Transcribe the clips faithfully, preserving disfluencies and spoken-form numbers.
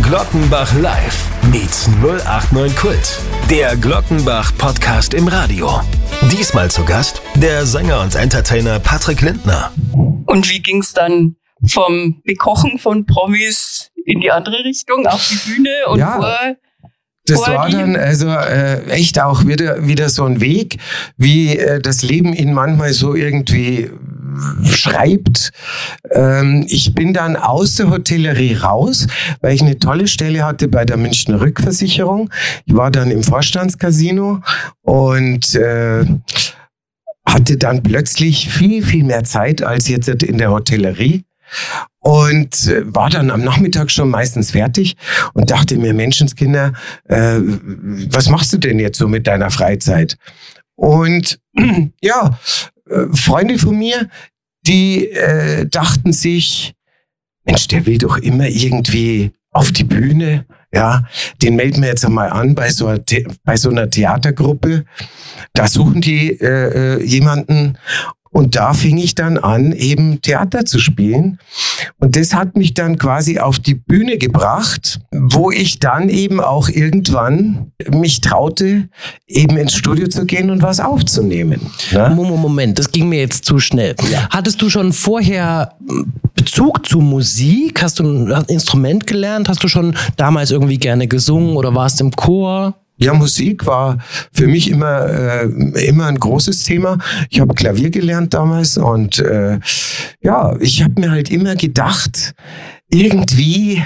Glockenbach Live meets null acht neun Kult. Der Glockenbach-Podcast im Radio. Diesmal zu Gast der Sänger und Entertainer Patrick Lindner. Und wie ging's dann vom Bekochen von Promis in die andere Richtung, auf die Bühne und ja. vor... Das war dann also äh, echt auch wieder, wieder so ein Weg, wie äh, das Leben ihn manchmal so irgendwie schreibt. Ähm, ich bin dann aus der Hotellerie raus, weil ich eine tolle Stelle hatte bei der Münchner Rückversicherung. Ich war dann im Vorstandscasino und äh, hatte dann plötzlich viel, viel mehr Zeit als jetzt in der Hotellerie. Und war dann am Nachmittag schon meistens fertig und dachte mir, Menschenskinder, äh, was machst du denn jetzt so mit deiner Freizeit? Und ja, äh, Freunde von mir, die äh, dachten sich, Mensch, der will doch immer irgendwie auf die Bühne, ja, den melden wir jetzt einmal an bei so, einer The- bei so einer Theatergruppe. Da suchen die äh, jemanden. Und da fing ich dann an, eben Theater zu spielen. Und das hat mich dann quasi auf die Bühne gebracht, wo ich dann eben auch irgendwann mich traute, eben ins Studio zu gehen und was aufzunehmen. Ne? Moment, das ging mir jetzt zu schnell. Ja. Hattest du schon vorher Bezug zu Musik? Hast du ein Instrument gelernt? Hast du schon damals irgendwie gerne gesungen oder warst im Chor? Ja, Musik war für mich immer äh, immer ein großes Thema. Ich habe Klavier gelernt damals und äh, ja, ich habe mir halt immer gedacht, irgendwie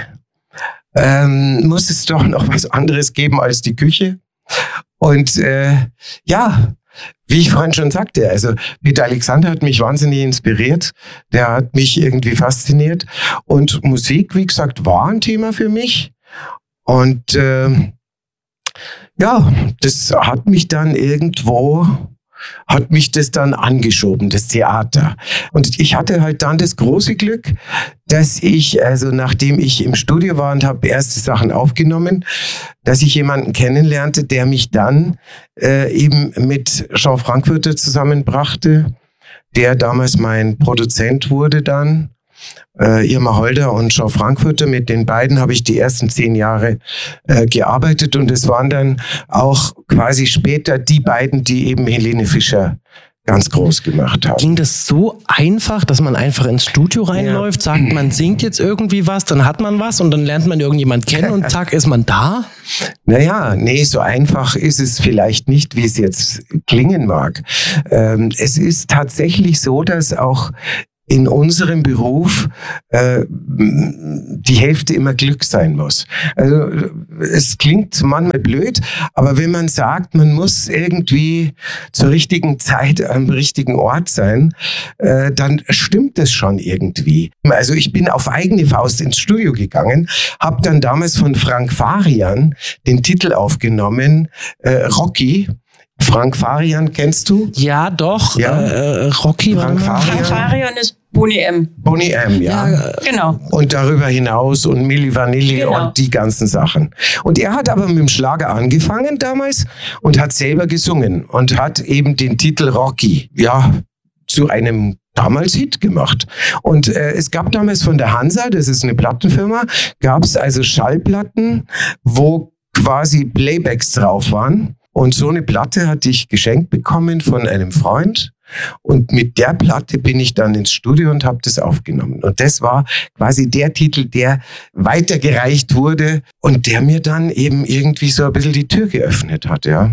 ähm, muss es doch noch was anderes geben als die Küche. Und äh, ja, wie ich vorhin schon sagte, also Peter Alexander hat mich wahnsinnig inspiriert. Der hat mich irgendwie fasziniert. Und Musik, wie gesagt, war ein Thema für mich. Und äh, ja, das hat mich dann irgendwo, hat mich das dann angeschoben, das Theater. Und ich hatte halt dann das große Glück, dass ich, also nachdem ich im Studio war und habe erste Sachen aufgenommen, dass ich jemanden kennenlernte, der mich dann äh, eben mit Jean Frankfurter zusammenbrachte, der damals mein Produzent wurde dann. Äh, Irma Holder und Jean Frankfurter, mit den beiden habe ich die ersten zehn Jahre äh, gearbeitet und es waren dann auch quasi später die beiden, die eben Helene Fischer ganz groß gemacht haben. Ging das so einfach, dass man einfach ins Studio reinläuft, ja. sagt, man singt jetzt irgendwie was, dann hat man was und dann lernt man irgendjemand kennen und zack, ist man da? Naja, nee, so einfach ist es vielleicht nicht, wie es jetzt klingen mag. Ähm, es ist tatsächlich so, dass auch in unserem Beruf äh, die Hälfte immer Glück sein muss. Also es klingt manchmal blöd, aber wenn man sagt, man muss irgendwie zur richtigen Zeit am richtigen Ort sein, äh, dann stimmt das schon irgendwie. Also ich bin auf eigene Faust ins Studio gegangen, habe dann damals von Frank Farian den Titel aufgenommen, äh, Rocky. Frank Farian kennst du? Ja, doch. Ja. Äh, Rocky. Frank Farian. Frank Farian ist Boney M. Boney M, ja. ja. Genau. Und darüber hinaus und Milli Vanilli Genau. und die ganzen Sachen. Und er hat aber mit dem Schlager angefangen damals und hat selber gesungen und hat eben den Titel Rocky, ja, zu einem damals Hit gemacht. Und äh, es gab damals von der Hansa, das ist eine Plattenfirma, gab es also Schallplatten, wo quasi Playbacks drauf waren. Und so eine Platte hatte ich geschenkt bekommen von einem Freund. Und mit der Platte bin ich dann ins Studio und habe das aufgenommen. Und das war quasi der Titel, der weitergereicht wurde und der mir dann eben irgendwie so ein bisschen die Tür geöffnet hat, ja.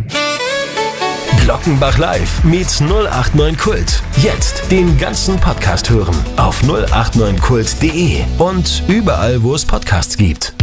Glockenbach Live meets null acht neun Kult. Jetzt den ganzen Podcast hören auf null acht neun kult punkt de und überall, wo es Podcasts gibt.